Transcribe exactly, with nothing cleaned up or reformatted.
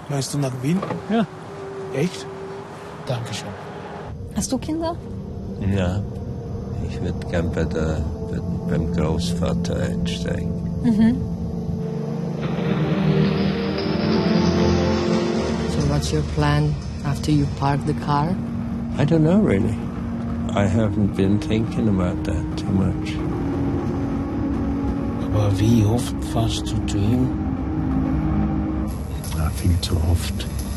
Weißt du nach Wien? Ja. Echt? Dankeschön. Hast du Kinder? Ja, ich würde gern bei der, bei, beim Großvater einsteigen. Mhm. So what's your plan after you park the car? I don't know really. I haven't been thinking about that too much. Aber wie oft fährst du zu ihm? Ja, viel zu oft.